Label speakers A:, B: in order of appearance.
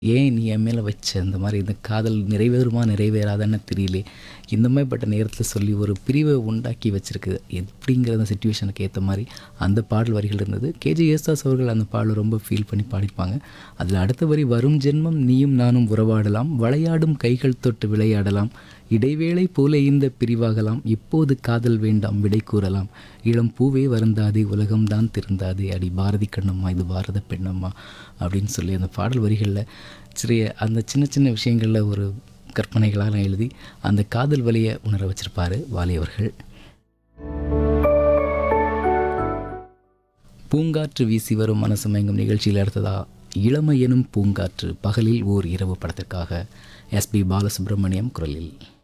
A: ஏன் நீ என் மேலே வச்ச இந்த மாதிரி இந்த காதல் நிறைவேறுமா நிறைவேறாதான்னு தெரியலே, இந்த மாதிரிப்பட்ட நேரத்தில் சொல்லி ஒரு பிரிவை உண்டாக்கி வச்சிருக்கு எப்படிங்கிற அந்த சுச்சுவேஷனுக்கு ஏற்ற மாதிரி அந்த பாடல் வரிகள் இருந்தது. கேஜே யேசுதாஸ் அவர்கள் அந்த பாடலை ரொம்ப ஃபீல் பண்ணி பாடிப்பாங்க. அதில் அடுத்த வரி, வரும் ஜென்மம் நீயும் நானும் உறவாடலாம், விளையாடும் கைகள் தொட்டு விளையாடலாம், இடைவேளை போல இந்த பிரிவாகலாம், இப்போது காதல் வேண்டாம் விடை கூறலாம், இளம் பூவே வருந்தாதே உலகம்தான் திருந்தாதே, அடி பாரதி கண்ணம்மா இது பாரத பெண்ணம்மா அப்படின்னு சொல்லி அந்த பாடல் வரிகளில் சிறிய அந்த சின்ன சின்ன விஷயங்களில் ஒரு கற்பனைகளாக எழுதி அந்த காதல் வலியை உணர வச்சிருப்பார் வாலி அவர்கள். பூங்காற்று வீசி வரும் மனசு மயங்கும் நிகழ்ச்சியில் அடுத்ததா இளமை எனும் பூங்காற்று பகலில் ஓர் இரவு படத்திற்காக எஸ்பி பாலசுப்ரமணியம் குரலில்.